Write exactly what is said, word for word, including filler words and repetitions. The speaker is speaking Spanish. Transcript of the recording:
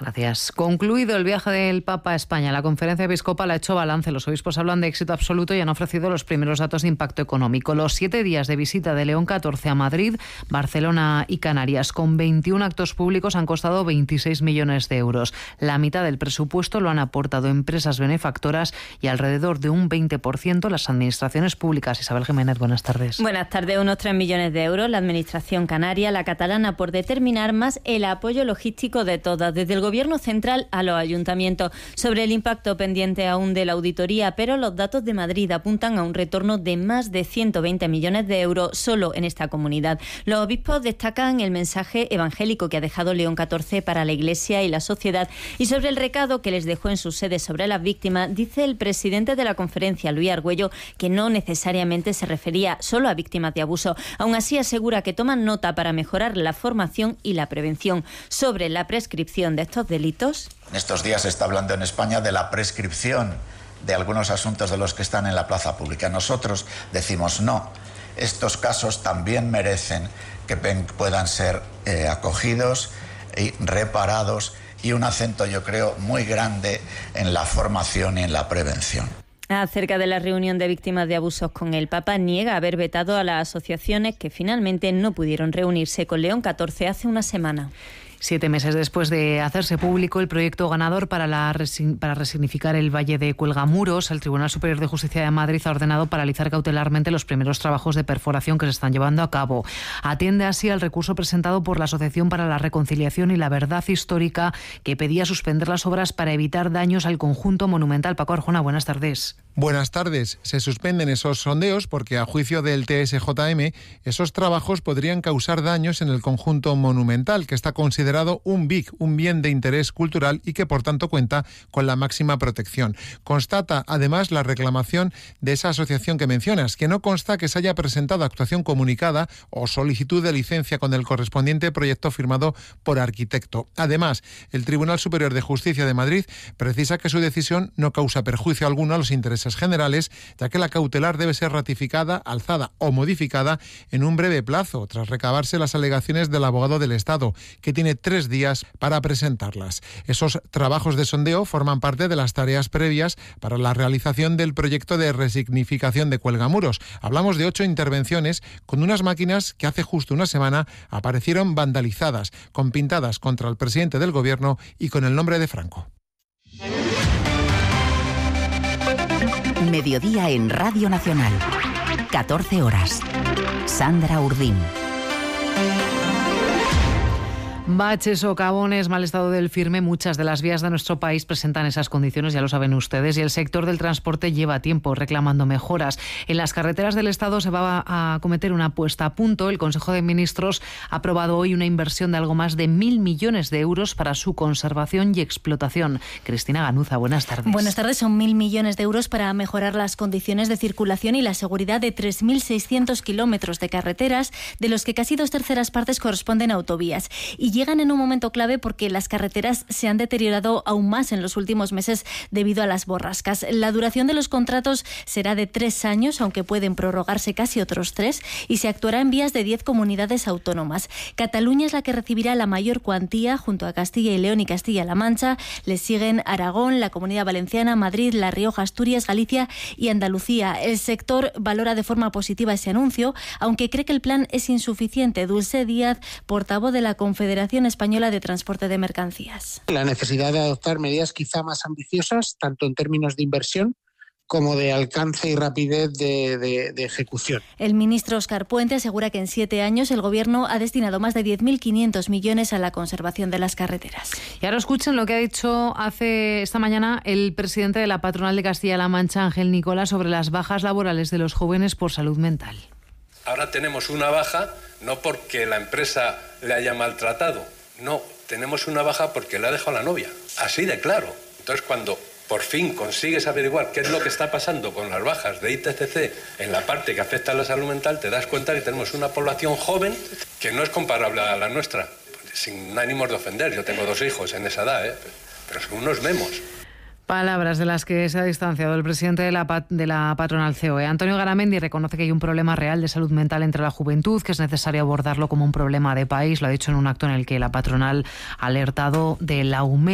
Gracias. Concluido el viaje del Papa a España, la conferencia episcopal ha hecho balance. Los obispos hablan de éxito absoluto y han ofrecido los primeros datos de impacto económico. Los siete días de visita de León catorce a Madrid, Barcelona y Canarias, con veintiún actos públicos, han costado veintiséis millones de euros. La mitad del presupuesto lo han aportado empresas benefactoras y alrededor de un veinte por ciento las administraciones públicas. Isabel Jiménez, buenas tardes. Buenas tardes. Unos tres millones de euros la administración canaria, la catalana por determinar, más el apoyo logístico de todas, desde el Gobierno central a los ayuntamientos. Sobre el impacto pendiente aún de la auditoría, pero los datos de Madrid apuntan a un retorno de más de ciento veinte millones de euros solo en esta comunidad. Los obispos destacan el mensaje evangélico que ha dejado León catorce para la Iglesia y la sociedad, y sobre el recado que les dejó en sus sedes sobre las víctimas, dice el presidente de la conferencia, Luis Argüello, que no necesariamente se refería solo a víctimas de abuso. Aún así, asegura que toman nota para mejorar la formación y la prevención. Sobre la prescripción de estos delitos, en estos días se está hablando en España de la prescripción de algunos asuntos de los que están en la plaza pública. Nosotros decimos no, estos casos también merecen que puedan ser eh, acogidos y reparados, y un acento, yo creo, muy grande en la formación y en la prevención. Acerca de la reunión de víctimas de abusos con el Papa, niega haber vetado a las asociaciones que finalmente no pudieron reunirse con León catorce hace una semana. Siete meses después de hacerse público el proyecto ganador para, la resign- para resignificar el Valle de Cuelgamuros, el Tribunal Superior de Justicia de Madrid ha ordenado paralizar cautelarmente los primeros trabajos de perforación que se están llevando a cabo. Atiende así al recurso presentado por la Asociación para la Reconciliación y la Verdad Histórica, que pedía suspender las obras para evitar daños al conjunto monumental. Paco Arjona, buenas tardes. Buenas tardes. Se suspenden esos sondeos porque, a juicio del T S J M, esos trabajos podrían causar daños en el conjunto monumental, que está considerado un B I C, un bien de interés cultural, y que por tanto cuenta con la máxima protección. Constata además la reclamación de esa asociación que mencionas, que no consta que se haya presentado actuación comunicada o solicitud de licencia con el correspondiente proyecto firmado por arquitecto. Además, el Tribunal Superior de Justicia de Madrid precisa que su decisión no causa perjuicio alguno a los intereses generales, ya que la cautelar debe ser ratificada, alzada o modificada en un breve plazo, tras recabarse las alegaciones del abogado del Estado, que tiene tres días para presentarlas. Esos trabajos de sondeo forman parte de las tareas previas para la realización del proyecto de resignificación de Cuelgamuros. Hablamos de ocho intervenciones con unas máquinas que hace justo una semana aparecieron vandalizadas, con pintadas contra el presidente del Gobierno y con el nombre de Franco. Mediodía en Radio Nacional. catorce horas. Sandra Urdín. Baches, socavones, mal estado del firme. Muchas de las vías de nuestro país presentan esas condiciones, ya lo saben ustedes, y el sector del transporte lleva tiempo reclamando mejoras. En las carreteras del Estado se va a cometer una puesta a punto. El Consejo de Ministros ha aprobado hoy una inversión de algo más de mil millones de euros para su conservación y explotación. Cristina Ganuza, buenas tardes. Buenas tardes. Son mil millones de euros para mejorar las condiciones de circulación y la seguridad de tres mil seiscientos kilómetros de carreteras, de los que casi dos terceras partes corresponden a autovías. Y llegan en un momento clave porque las carreteras se han deteriorado aún más en los últimos meses debido a las borrascas. La duración de los contratos será de tres años, aunque pueden prorrogarse casi otros tres, y se actuará en vías de diez comunidades autónomas. Cataluña es la que recibirá la mayor cuantía, junto a Castilla y León y Castilla-La Mancha. Les siguen Aragón, la Comunidad Valenciana, Madrid, La Rioja, Asturias, Galicia y Andalucía. El sector valora de forma positiva ese anuncio, aunque cree que el plan es insuficiente. Dulce Díaz, portavoz de la Confederación Española de Transporte de Mercancías. La necesidad de adoptar medidas quizá más ambiciosas, tanto en términos de inversión como de alcance y rapidez de, de, de ejecución. El ministro Óscar Puente asegura que en siete años el Gobierno ha destinado más de diez mil quinientos millones a la conservación de las carreteras. Y ahora escuchen lo que ha dicho hace esta mañana el presidente de la Patronal de Castilla-La Mancha, Ángel Nicola, sobre las bajas laborales de los jóvenes por salud mental. Ahora tenemos una baja no porque la empresa le haya maltratado, no, tenemos una baja porque le ha dejado la novia, así de claro. Entonces, cuando por fin consigues averiguar qué es lo que está pasando con las bajas de I T C C en la parte que afecta a la salud mental, te das cuenta que tenemos una población joven que no es comparable a la nuestra, sin ánimos de ofender. Yo tengo dos hijos en esa edad, ¿eh? Pero son unos memos. Palabras de las que se ha distanciado el presidente de la, pat- de la patronal C O E. Antonio Garamendi reconoce que hay un problema real de salud mental entre la juventud, que es necesario abordarlo como un problema de país. Lo ha dicho en un acto en el que la patronal ha alertado del aumento